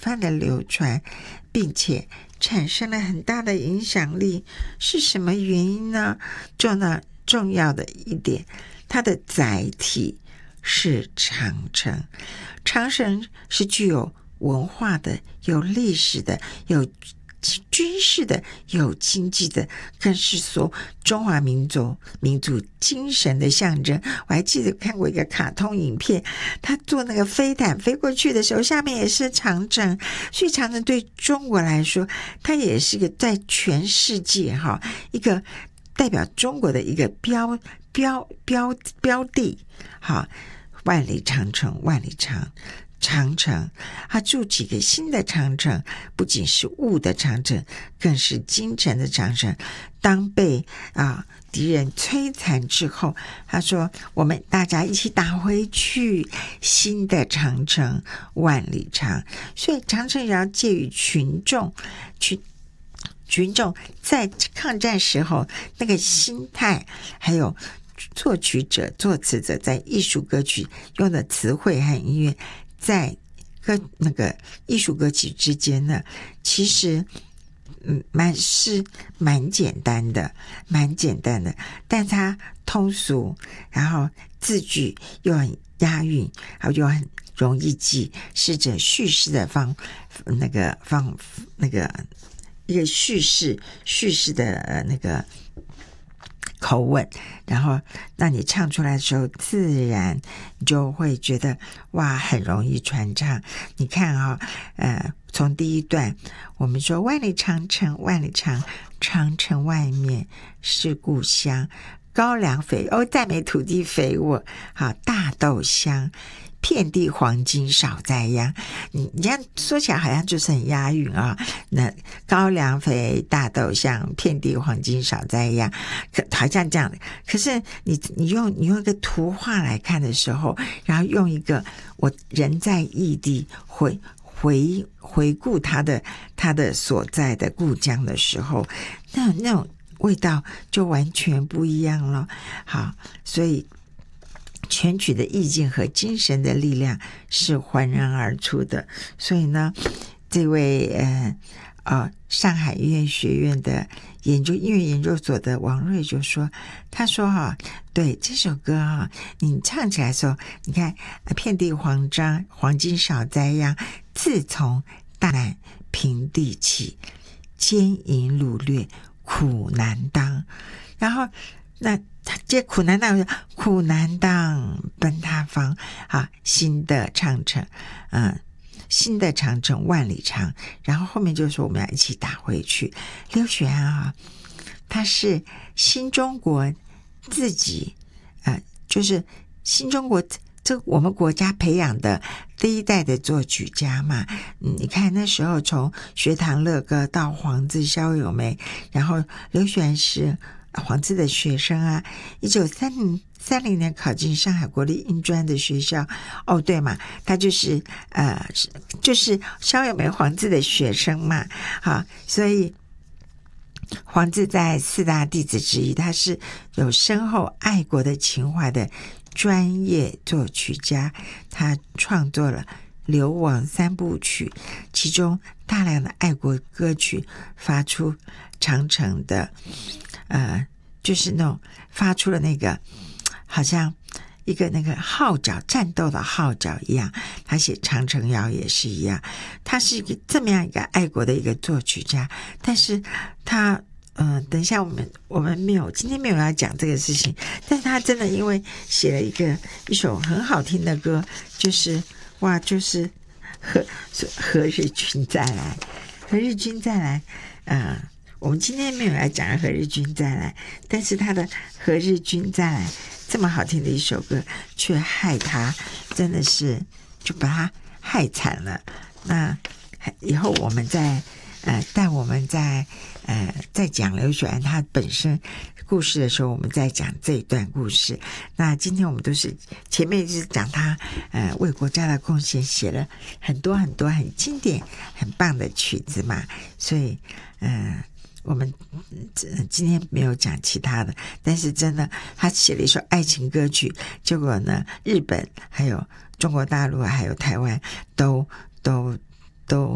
泛的流传，并且产生了很大的影响力。是什么原因呢？重要的一点，它的载体是长城。长城是具有文化的，有历史的，有军事的，有经济的，更是说中华民族精神的象征。我还记得看过一个卡通影片，他坐那个飞毯飞过去的时候，下面也是长城。所以长城对中国来说，它也是一个在全世界一个代表中国的一个标的。好，万里长城，万里长城，它筑几个新的长城，不仅是物的长城，更是精神的长城。当被敌人摧残之后，他说我们大家一起打回去新的长城，万里长。所以长城也要借予群众在抗战时候那个心态，还有作曲者作词者在艺术歌曲用的词汇和音乐，在跟那个艺术歌曲之间呢，其实蛮简单的，但它通俗，然后字句又很押韵，又很容易记，是着叙事的一个叙事的那个口吻，然后那你唱出来的时候，自然你就会觉得哇，很容易传唱。你看从第一段我们说万里长城，万里长，长城外面是故乡，高粱肥赞美土地肥沃，好，大豆香，遍地黄金少栽秧。你这样说起来好像就是很押韵那高粱肥，大豆香，遍地黄金少栽秧，好像这样的。可是你用一个图画来看的时候，然后用一个我人在异地回顾他的所在的故乡的时候，那种味道就完全不一样了。好，所以全曲的意境和精神的力量是浑然而出的。所以呢，这位上海音乐学院的音乐研究所的王瑞就说，他说对这首歌你唱起来的时候，你看遍地黄金少栽秧，自从大难平地起，奸淫掳掠苦难当。然后那这苦难当奔他方，新的长城万里长。然后后面就说我们要一起打回去。刘雪安他是新中国自己就是新中国这我们国家培养的第一代的作曲家嘛。你看那时候从学堂乐歌到黄自、萧友梅，然后刘雪安是黄自的学生1930年考进上海国立音专的学校。对嘛，他就是萧友梅黄自的学生嘛。好，所以黄自在四大弟子之一，他是有深厚爱国的情怀的专业作曲家。他创作了流亡三部曲，其中大量的爱国歌曲发出长城的就是那种发出了那个好像一个那个号角，战斗的号角一样。他写长城谣也是一样，他是一个这么样一个爱国的一个作曲家。但是他等一下我们今天没有要讲这个事情，但是他真的因为写了一首很好听的歌，就是何日君再来，何日君再来。我们今天没有来讲何日君再来，但是他的何日君再来这么好听的一首歌，却害他真的是就把他害惨了。那以后我们再讲刘雪安他本身故事的时候，我们再讲这一段故事。那今天我们都是前面就是讲他为国家的贡献，写了很多很多很经典很棒的曲子嘛，所以我们今天没有讲其他的。但是真的他写了一首爱情歌曲，结果呢日本还有中国大陆还有台湾都